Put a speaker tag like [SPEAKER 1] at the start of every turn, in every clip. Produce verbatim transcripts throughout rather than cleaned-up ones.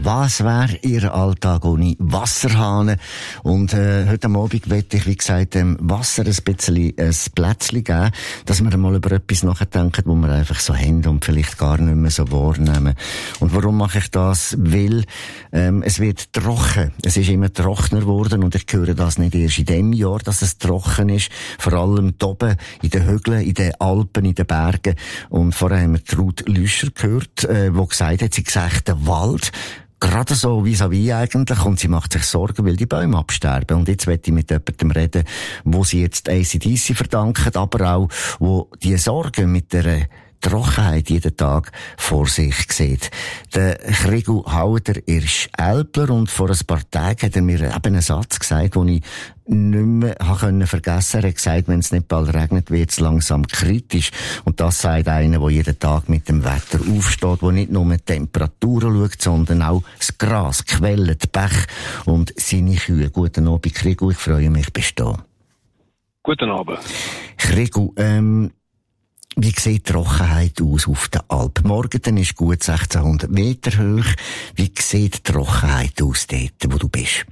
[SPEAKER 1] Was wäre Ihr Alltag ohne Wasserhahn? Und äh, heute Abend möchte ich, wie gesagt, dem Wasser ein bisschen ein Plätzchen geben, dass wir mal über etwas nachdenken, wo wir einfach so haben und vielleicht gar nicht mehr so wahrnehmen. Und warum mache ich das? Weil ähm, es wird trocken. Es ist immer trockener geworden und ich höre das nicht erst in dem Jahr, dass es trocken ist. Vor allem hier oben in den Hügeln, in den Alpen, in den Bergen. Und vorher haben wir Ruth Lüscher gehört, äh, die gesagt hat, sie sagt, der Wald, gerade so vis-à-vis eigentlich, und sie macht sich Sorgen, weil die Bäume absterben. Und jetzt möchte ich mit jemandem reden, wo sie jetzt A C D C verdanken, aber auch, wo die Sorgen mit der Trockenheit jeden Tag vor sich sieht. Der Krigu Hauder ist Älpler und vor ein paar Tagen hat er mir eben einen Satz gesagt, den ich nicht mehr vergessen konnte. Er hat gesagt, wenn es nicht bald regnet, wird es langsam kritisch. Und das sagt einer, der jeden Tag mit dem Wetter aufsteht, der nicht nur die Temperaturen schaut, sondern auch das Gras, die Quellen, die Bäche und seine Kühe. Guten Abend, Krigu, ich freue mich, bist du da.
[SPEAKER 2] Guten Abend.
[SPEAKER 1] Krigu, ähm, wie sieht die Trockenheit aus auf der Alp? Morgen ist gut sechzehnhundert Meter hoch. Wie sieht die Trockenheit aus dort, wo du bist?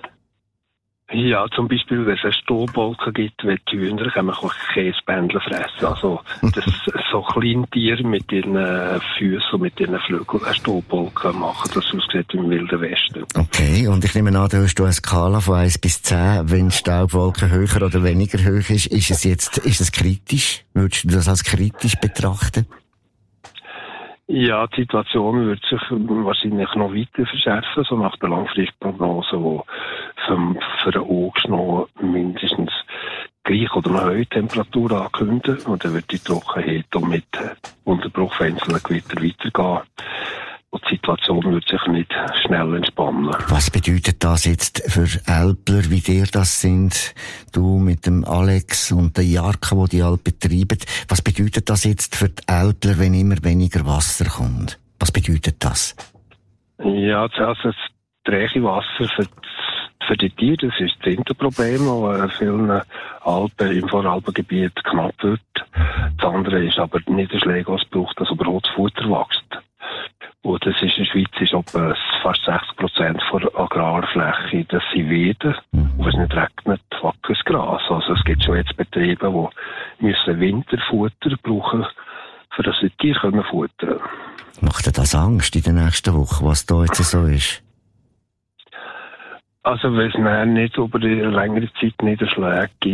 [SPEAKER 2] Ja, zum Beispiel, wenn es einen Stallbalken gibt, wenn die Hühner können wir Käsebändel fressen. Also, das so Kleintiere mit ihren Füßen und mit ihren Flügeln einen Stallbalken machen, das aussieht wie im Wilden Westen.
[SPEAKER 1] Okay, und ich nehme an, da hast du eine Skala von eins bis zehn. Wenn die Staubwolke höher oder weniger hoch ist, ist es jetzt, ist es kritisch? Würdest du das als kritisch betrachten?
[SPEAKER 2] Ja, die Situation wird sich wahrscheinlich noch weiter verschärfen, so nach der Langfristprognose, die für, für den August noch mindestens gleich oder eine höhere Temperatur ankündigen. Und dann wird die Trockenheit auch mit Unterbruch von einzelnen Gewitter weitergehen. Und die Situation wird sich nicht schnell entspannen.
[SPEAKER 1] Was bedeutet das jetzt für Älpler, wie dir das sind? Du mit dem Alex und der Jarka, die die Alp betreiben. Was bedeutet das jetzt für die Älpler, wenn immer weniger Wasser kommt? Was bedeutet das?
[SPEAKER 2] Ja, also das träge Wasser für, für die Tiere, das ist das eine Problem, das in vielen Alpen, im Voralpengebiet knapp wird. Das andere ist aber Niederschläge, was braucht, dass überhaupt das Futter wächst. Und das ist in der Schweiz ist etwa fast sechzig Prozent der Agrarfläche, das sind Weiden. Und wenn es nicht regnet, wächst das Gras. Also es gibt schon jetzt Betriebe, die müssen Winterfutter brauchen, für das die Tiere können futtern.
[SPEAKER 1] Macht dir das Angst in der nächsten Woche, was da jetzt so ist?
[SPEAKER 2] Also wenn es nicht über die längere Zeit Niederschläge gibt,